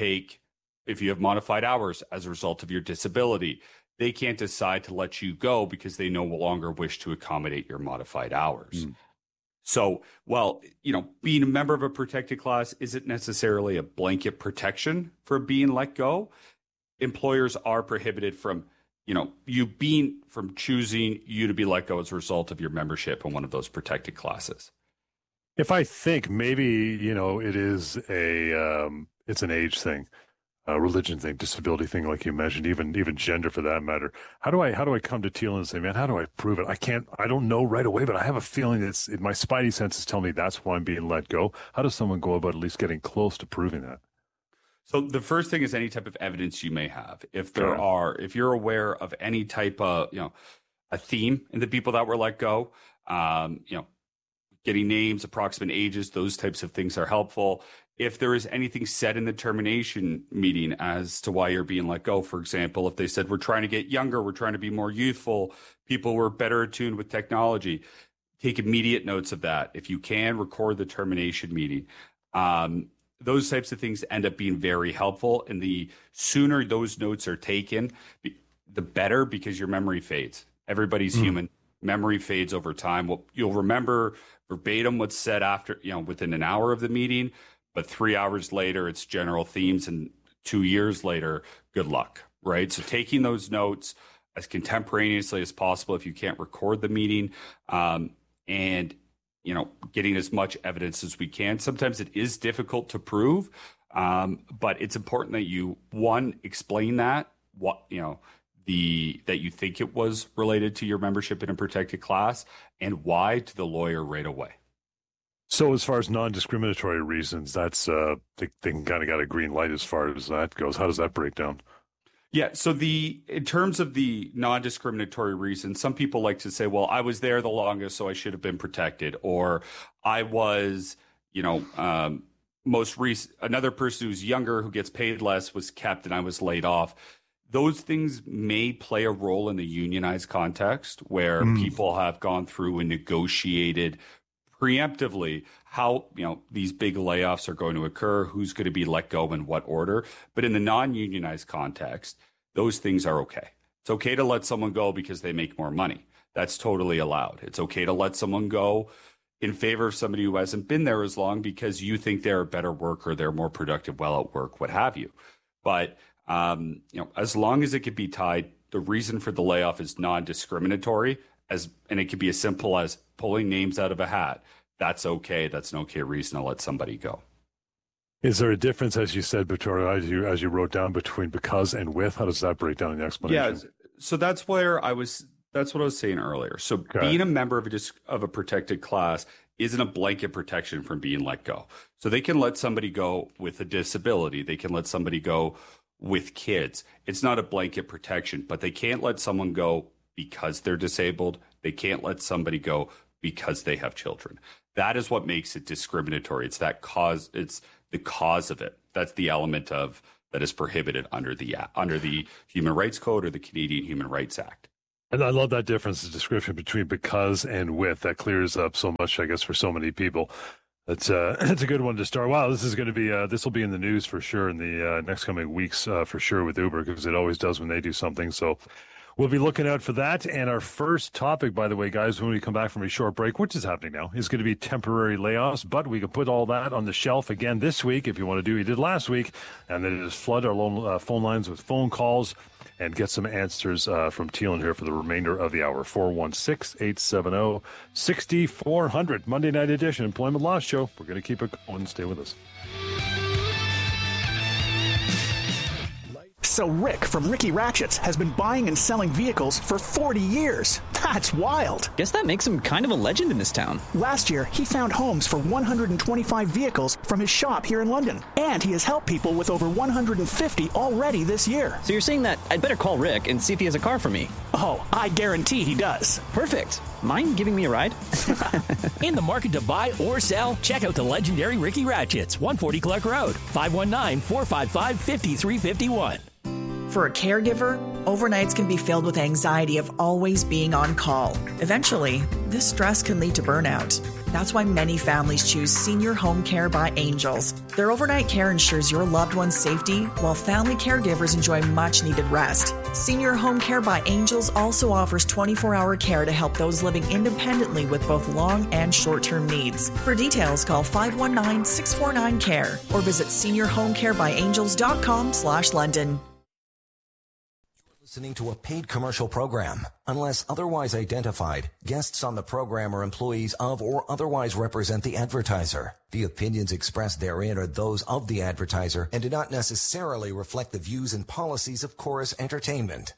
Speaker 11: have modified hours as a result of your disability, they can't decide to let you go because they no longer wish to accommodate your modified hours. So, being a member of a protected class isn't necessarily a blanket protection for being let go. Employers are prohibited from, from choosing you to be let go as a result of your membership in one of those protected classes.
Speaker 9: If I think maybe, it is it's an age thing, a religion thing, disability thing, like you mentioned, even gender for that matter. How do I come to Teal and say, man, how do I prove it? I don't know right away, but I have a feeling my spidey senses tell me that's why I'm being let go. How does someone go about at least getting close to proving that?
Speaker 11: So the first thing is any type of evidence you may have. If you're aware of any type of, a theme in the people that were let go, getting names, approximate ages, those types of things are helpful. If there is anything said in the termination meeting as to why you're being let go, for example, if they said, we're trying to get younger, we're trying to be more youthful, people were better attuned with technology, take immediate notes of that. If you can, record the termination meeting. Those types of things end up being very helpful. And the sooner those notes are taken, the better, because your memory fades. Everybody's human. Memory fades over time. Well, you'll remember verbatim what's said after, within an hour of the meeting, but 3 hours later, it's general themes. And 2 years later, good luck, right? So taking those notes as contemporaneously as possible if you can't record the meeting, and getting as much evidence as we can. Sometimes it is difficult to prove, but it's important that you, one, explain that, that you think it was related to your membership in a protected class, and why, to the lawyer right away.
Speaker 9: So as far as non-discriminatory reasons, that's they kind of got a green light as far as that goes. How does that break down?
Speaker 11: Yeah, so in terms of the non-discriminatory reasons, some people like to say, well, I was there the longest, so I should have been protected. Or I was, most recent, another person who's younger who gets paid less was kept and I was laid off. Those things may play a role in the unionized context where people have gone through and negotiated preemptively how these big layoffs are going to occur, who's going to be let go in what order. But in the non-unionized context, those things are okay. It's okay to let someone go because they make more money. That's totally allowed. It's okay to let someone go in favor of somebody who hasn't been there as long because you think they're a better worker, they're more productive while at work, what have you. But as long as it could be tied, the reason for the layoff is non-discriminatory, and it could be as simple as pulling names out of a hat. That's okay. That's an okay reason to let somebody go.
Speaker 9: Is there a difference, as you said, as you wrote down, between because and with? How does that break down in the explanation?
Speaker 11: Yeah, so that's where That's what I was saying earlier. So being a member of a protected class isn't a blanket protection from being let go. So they can let somebody go with a disability. They can let somebody go with kids. It's not a blanket protection, but they can't let someone go because they're disabled. They can't let somebody go because they have children. That is what makes it discriminatory. It's that cause. It's the cause of it. That's the element of that is prohibited under the Human Rights Code or the Canadian Human Rights Act.
Speaker 9: And I love that difference, the description between because and with. That clears up so much, I guess, for so many people. That's a good one to start. Wow, this is going to be this will be in the news for sure in the next coming weeks for sure with Uber, because it always does when they do something. So we'll be looking out for that. And our first topic, by the way, guys, when we come back from a short break, which is happening now, is going to be temporary layoffs. But we can put all that on the shelf again this week if you want to do what you did last week, and then just flood our phone lines with phone calls and get some answers from Teelan here for the remainder of the hour. 416-870-6400. Monday night edition, Employment Law Show. We're going to keep it going. Stay with us.
Speaker 12: So Rick from Ricky Ratchets has been buying and selling vehicles for 40 years. That's wild.
Speaker 15: Guess that makes him kind of a legend in this town.
Speaker 12: Last year, he found homes for 125 vehicles from his shop here in London. And he has helped people with over 150 already this year.
Speaker 15: So you're saying that I'd better call Rick and see if he has a car for me?
Speaker 12: Oh, I guarantee he does.
Speaker 15: Perfect. Mind giving me a ride?
Speaker 16: In the market to buy or sell, check out the legendary Ricky Ratchets, 140 Clark Road, 519-455-5351.
Speaker 17: For a caregiver, overnights can be filled with anxiety of always being on call. Eventually, this stress can lead to burnout. That's why many families choose Senior Home Care by Angels. Their overnight care ensures your loved one's safety, while family caregivers enjoy much-needed rest. Senior Home Care by Angels also offers 24-hour care to help those living independently with both long and short-term needs. For details, call 519-649-CARE or visit seniorhomecarebyangels.com/London.
Speaker 19: Listening to a paid commercial program. Unless otherwise identified, guests on the program are employees of or otherwise represent the advertiser. The opinions expressed therein are those of the advertiser and do not necessarily reflect the views and policies of Chorus Entertainment.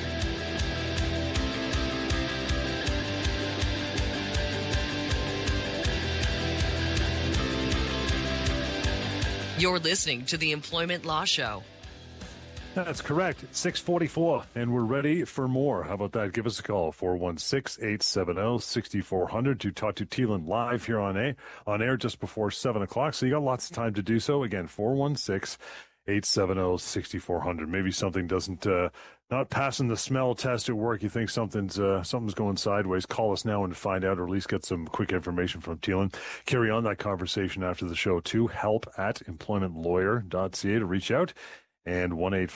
Speaker 8: You're listening to the Employment Law Show.
Speaker 9: That's correct. It's 6:44, and we're ready for more. How about that? Give us a call, 416-870-6400, to talk to Teelan live here on air just before 7 o'clock. So you got lots of time to do so. Again, 416-870-6400. Maybe something doesn't not passing the smell test at work. You think something's going sideways. Call us now and find out, or at least get some quick information from Teelan. Carry on that conversation after the show, too. help@employmentlawyer.ca to reach out. And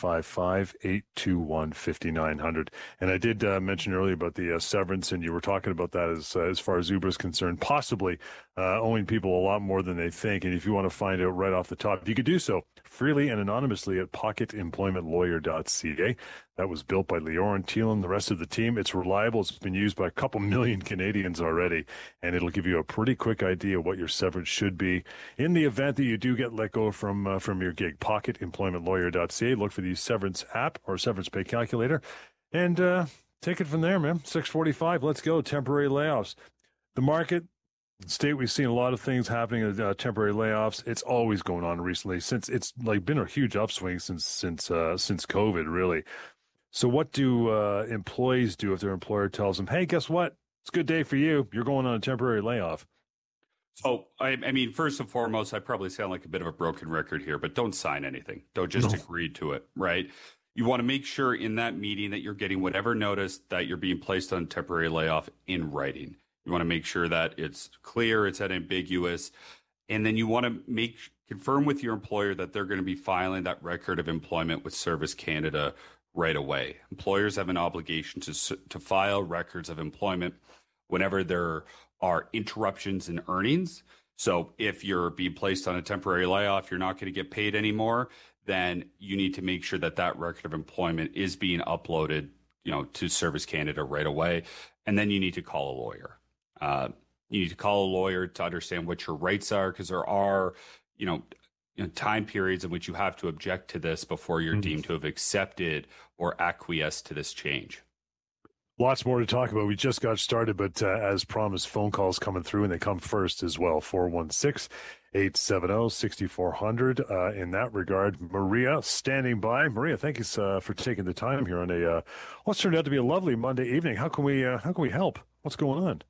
Speaker 9: 1-855-821-5900. And I did mention earlier about the severance, and you were talking about that as far as Uber is concerned, possibly owing people a lot more than they think. And if you want to find out right off the top, you could do so freely and anonymously at pocketemploymentlawyer.ca. That was built by Leoren Teelan and the rest of the team. It's reliable. It's been used by a couple million Canadians already, and it'll give you a pretty quick idea of what your severance should be in the event that you do get let go from your gig. Pocketemploymentlawyer.ca. Look for the severance app or severance pay calculator, and take it from there, man. 6:45. Let's go. Temporary layoffs. The market. State, we've seen a lot of things happening, temporary layoffs. It's always going on recently, since it's like been a huge upswing since COVID, really. So what do employees do if their employer tells them, hey, guess what? It's a good day for you. You're going on a temporary layoff.
Speaker 11: So, I mean, first and foremost, I probably sound like a bit of a broken record here, but don't sign anything. Don't just agree to it, right? You want to make sure in that meeting that you're getting whatever notice that you're being placed on temporary layoff in writing. You want to make sure that it's clear, it's unambiguous, and then you want to confirm with your employer that they're going to be filing that record of employment with Service Canada right away. Employers have an obligation to file records of employment whenever there are interruptions in earnings. So if you're being placed on a temporary layoff, you're not going to get paid anymore, then you need to make sure that that record of employment is being uploaded, to Service Canada right away. And then you need to call a lawyer. You need to call a lawyer to understand what your rights are, because there are, time periods in which you have to object to this before you're deemed to have accepted or acquiesced to this change.
Speaker 9: Lots more to talk about. We just got started, but as promised, phone calls coming through, and they come first as well. 416-870-6400. In that regard, Maria standing by. Maria, thank you for taking the time here on what's turned out to be a lovely Monday evening. How can we help? What's going on?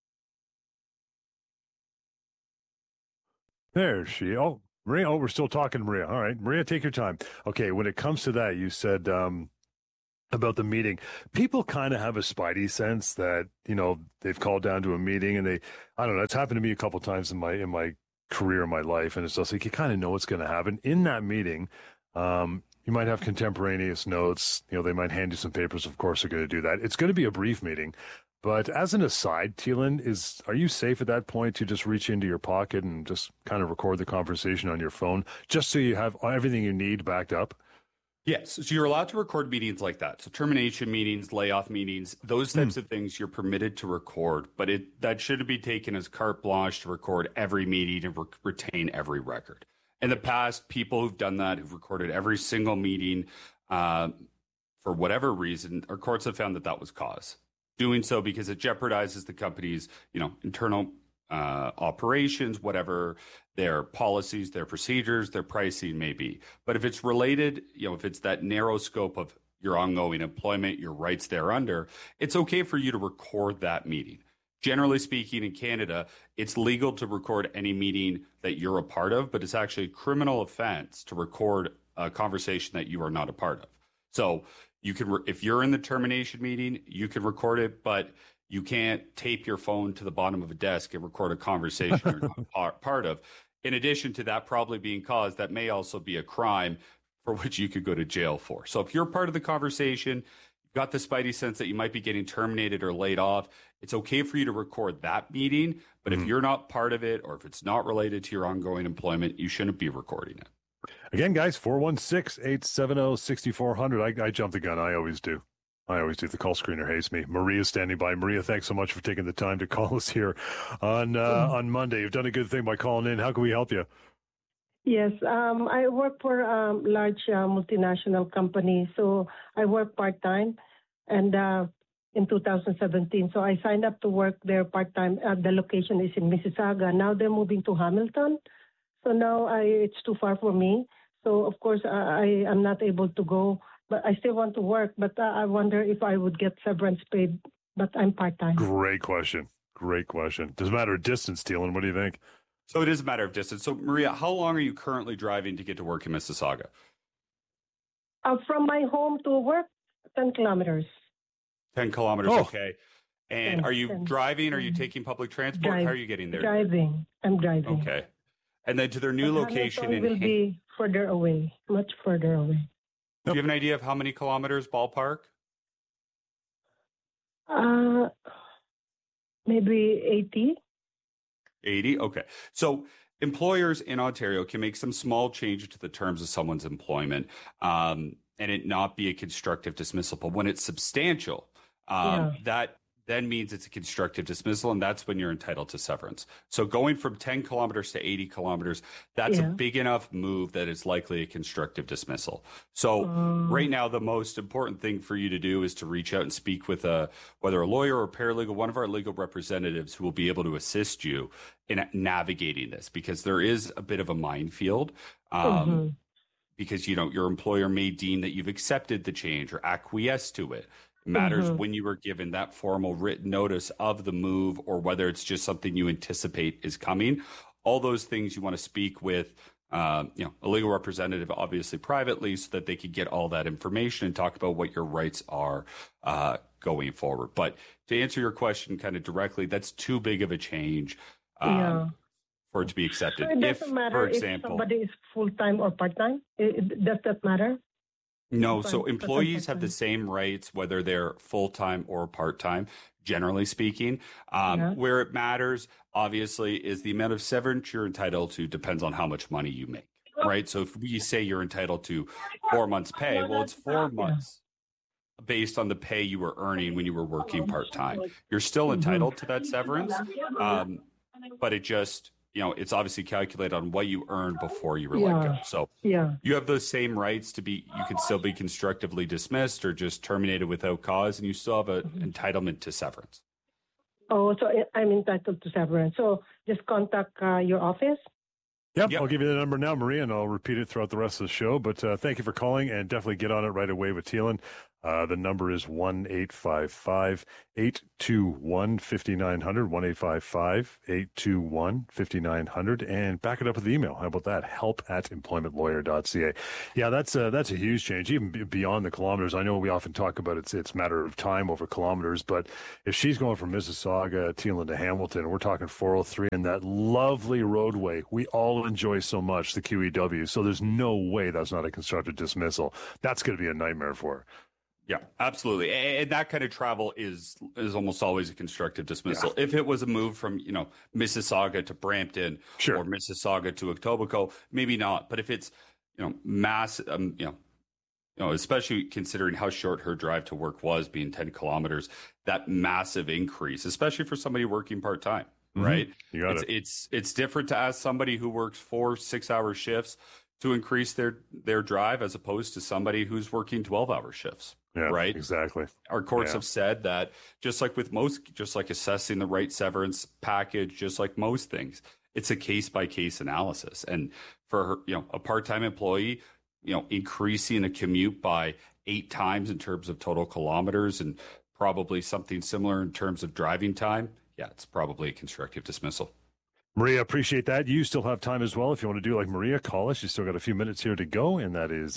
Speaker 9: There she. Oh, Maria. Oh, we're still talking, Maria. All right, Maria, take your time. Okay, when it comes to that, you said about the meeting, people kind of have a spidey sense that, they've called down to a meeting and I don't know, it's happened to me a couple of times in my career, in my life. And it's just like, you kind of know what's going to happen in that meeting. You might have contemporaneous notes, they might hand you some papers. Of course, they're going to do that. It's going to be a brief meeting. But as an aside, Teelan, are you safe at that point to just reach into your pocket and just kind of record the conversation on your phone just so you have everything you need backed up?
Speaker 11: Yes, so you're allowed to record meetings like that. So termination meetings, layoff meetings, those types of things you're permitted to record, but that shouldn't be taken as carte blanche to record every meeting and retain every record. In the past, people who've done that, who've recorded every single meeting for whatever reason, our courts have found that was cause. Doing so because it jeopardizes the company's, internal operations, whatever their policies, their procedures, their pricing may be. But if it's related, if it's that narrow scope of your ongoing employment, your rights thereunder, it's okay for you to record that meeting. Generally speaking, in Canada, it's legal to record any meeting that you're a part of, but it's actually a criminal offense to record a conversation that you are not a part of. So you can, if you're in the termination meeting, you can record it, but you can't tape your phone to the bottom of a desk and record a conversation you're not part of. In addition to that probably being cause, that may also be a crime for which you could go to jail for. So if you're part of the conversation, you've got the spidey sense that you might be getting terminated or laid off, it's okay for you to record that meeting. But if you're not part of it or if it's not related to your ongoing employment, you shouldn't be recording it.
Speaker 9: Again, guys, 416-870-6400. I jump the gun. I always do. The call screener hates me. Maria's standing by. Maria, thanks so much for taking the time to call us here on Monday. You've done a good thing by calling in. How can we help you?
Speaker 2: Yes, I work for a large multinational company, so I work part-time, and in 2017. So I signed up to work there part-time. The location is in Mississauga. Now they're moving to Hamilton, so now it's too far for me. So, of course, I am not able to go. But I still want to work, but I wonder if I would get severance paid, but I'm part-time.
Speaker 9: Great question. Does it matter of distance, Teelan? What do you think?
Speaker 11: So it is a matter of distance. So, Maria, how long are you currently driving to get to work in Mississauga?
Speaker 2: From my home to work, 10 kilometers.
Speaker 11: 10 kilometers, okay. And are you driving? Are you taking public transport? How are you getting there?
Speaker 2: Driving. I'm driving.
Speaker 11: Okay. And then to their new location
Speaker 2: will be further away, much further away.
Speaker 11: Do you have an idea of how many kilometers ballpark?
Speaker 2: Maybe 80.
Speaker 11: 80? Okay. So employers in Ontario can make some small changes to the terms of someone's employment and it not be a constructive dismissal. But when it's substantial, that then means it's a constructive dismissal, and that's when you're entitled to severance. So going from 10 kilometers to 80 kilometers, that's a big enough move that it's likely a constructive dismissal. So right now, the most important thing for you to do is to reach out and speak with whether a lawyer or paralegal, one of our legal representatives who will be able to assist you in navigating this, because there is a bit of a minefield. Because, your employer may deem that you've accepted the change or acquiesced to it. Matters when you were given that formal written notice of the move, or whether it's just something you anticipate is coming. All those things you want to speak with, a legal representative, obviously privately, so that they could get all that information and talk about what your rights are going forward. But to answer your question kind of directly, that's too big of a change for it to be accepted.
Speaker 2: So it doesn't matter if somebody is full-time or part-time? Does that matter?
Speaker 11: No, so employees have the same rights whether they're full-time or part-time, generally speaking. Where it matters, obviously, is the amount of severance you're entitled to depends on how much money you make, right? So if we say you're entitled to 4 months' pay, well, it's 4 months based on the pay you were earning when you were working part-time. You're still entitled to that severance, but it just it's obviously calculated on what you earned before you were let go. So you have those same rights you can still be constructively dismissed or just terminated without cause, and you still have an entitlement to severance.
Speaker 2: Oh, so I'm entitled to severance. So just contact your office?
Speaker 9: Yep, I'll give you the number now, Maria, and I'll repeat it throughout the rest of the show. But thank you for calling, and definitely get on it right away with Teelan. The number is 1-855-821-5900, 1-855-821-5900, and back it up with the email. How about that? help@employmentlawyer.ca. Yeah, that's a huge change, even beyond the kilometers. I know we often talk about it's a matter of time over kilometers, but if she's going from Mississauga, Teelan to Hamilton, we're talking 403 and that lovely roadway we all enjoy so much, the QEW. So there's no way that's not a constructive dismissal. That's going to be a nightmare for her.
Speaker 11: Yeah, absolutely. And that kind of travel is almost always a constructive dismissal. Yeah. If it was a move from, Mississauga to Brampton or Mississauga to Etobicoke, maybe not. But if it's, mass, especially considering how short her drive to work was, being 10 kilometers, that massive increase, especially for somebody working part-time, right?
Speaker 9: You got it.
Speaker 11: It's different to ask somebody who works 4 6-hour shifts to increase their drive as opposed to somebody who's working 12-hour shifts.
Speaker 9: Yeah,
Speaker 11: right.
Speaker 9: Exactly.
Speaker 11: Our courts have said that just like assessing the right severance package, just like most things, it's a case by case analysis. And for her, a part-time employee, increasing a commute by 8 times in terms of total kilometers and probably something similar in terms of driving time. Yeah, it's probably a constructive dismissal.
Speaker 9: Maria, appreciate that. You still have time as well. If you want to do like Maria, call us. You still got a few minutes here to go, and that is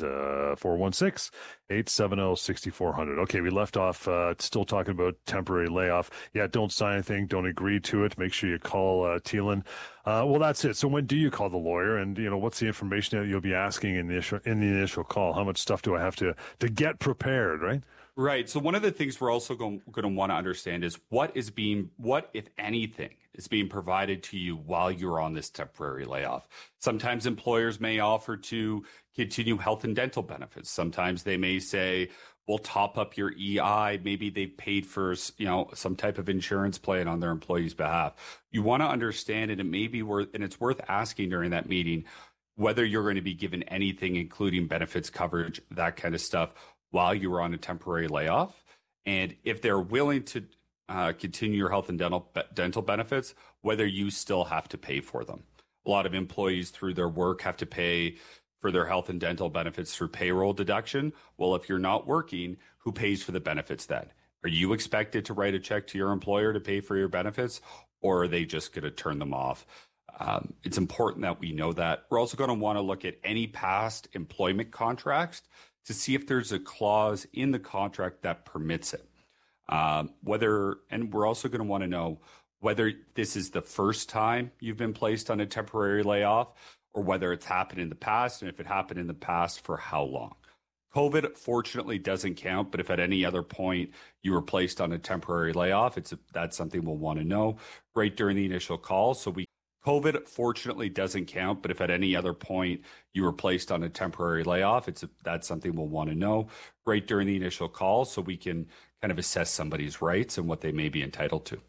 Speaker 9: 416-870-6400. Okay, we left off still talking about temporary layoff. Yeah, don't sign anything. Don't agree to it. Make sure you call Teelan. Well, that's it. So when do you call the lawyer, and what's the information that you'll be asking in the initial call? How much stuff do I have to get prepared, right?
Speaker 11: Right. So one of the things we're also going to want to understand is what, if anything, is being provided to you while you're on this temporary layoff. Sometimes employers may offer to continue health and dental benefits. Sometimes they may say, we'll top up your EI. Maybe they've paid for, some type of insurance plan on their employees' behalf. You want to understand it. It may be it's worth asking during that meeting whether you're going to be given anything, including benefits coverage, that kind of stuff, while you were on a temporary layoff. And if they're willing to continue your health and dental benefits, whether you still have to pay for them. A lot of employees through their work have to pay for their health and dental benefits through payroll deduction. Well, if you're not working, who pays for the benefits then? Are you expected to write a check to your employer to pay for your benefits, or are they just going to turn them off? It's important that we know that. We're also going to want to look at any past employment contracts to see if there's a clause in the contract that permits it. And we're also going to want to know whether this is the first time you've been placed on a temporary layoff or whether it's happened in the past, and if it happened in the past, for how long. COVID, fortunately, doesn't count, but if at any other point you were placed on a temporary layoff, that's something we'll want to know right during the initial call. COVID, fortunately, doesn't count, but if at any other point you were placed on a temporary layoff, that's something we'll want to know right during the initial call so we can kind of assess somebody's rights and what they may be entitled to.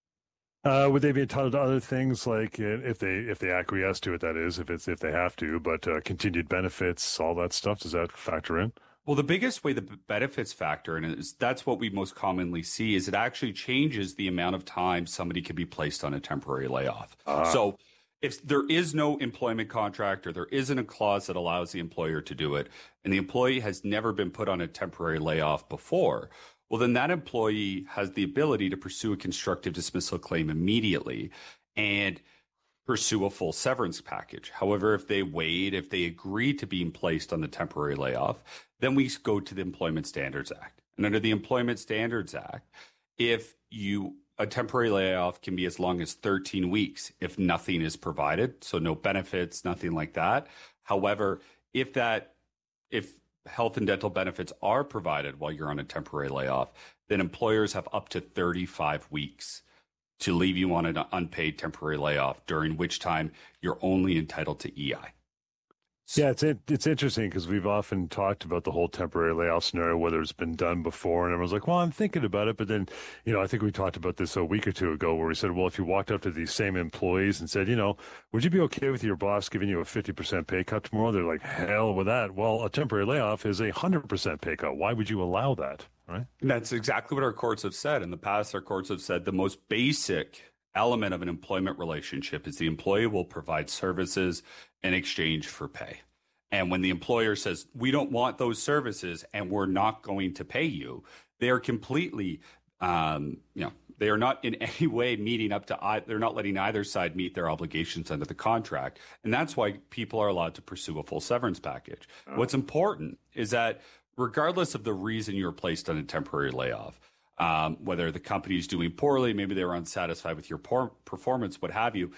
Speaker 9: Would they be entitled to other things like if they acquiesce to it, that is, if they have to, but continued benefits, all that stuff, does that factor in?
Speaker 11: Well, the biggest way the benefits factor in is that's what we most commonly see is it actually changes the amount of time somebody can be placed on a temporary layoff. So if there is no employment contract or there isn't a clause that allows the employer to do it, and the employee has never been put on a temporary layoff before, well, then that employee has the ability to pursue a constructive dismissal claim immediately and pursue a full severance package. However, if they agree to being placed on the temporary layoff, then we go to the Employment Standards Act. And under the Employment Standards Act, a temporary layoff can be as long as 13 weeks if nothing is provided, so no benefits, nothing like that. However, if health and dental benefits are provided while you're on a temporary layoff, then employers have up to 35 weeks to leave you on an unpaid temporary layoff, during which time you're only entitled to EI.
Speaker 9: Yeah, it's interesting because we've often talked about the whole temporary layoff scenario, whether it's been done before, and everyone's like, well, I'm thinking about it. But then, I think we talked about this a week or two ago where we said, well, if you walked up to these same employees and said, would you be okay with your boss giving you a 50% pay cut tomorrow? They're like, hell with that. Well, a temporary layoff is 100% pay cut. Why would you allow that? Right?
Speaker 11: That's exactly what our courts have said. In the past, our courts have said the most basic element of an employment relationship is the employee will provide services in exchange for pay. And when the employer says, we don't want those services and we're not going to pay you, they are completely, they are not in any way meeting up to, they're not letting either side meet their obligations under the contract. And that's why people are allowed to pursue a full severance package. What's important is that regardless of the reason you're placed on a temporary layoff, whether the company is doing poorly, maybe they were unsatisfied with your performance, what have you,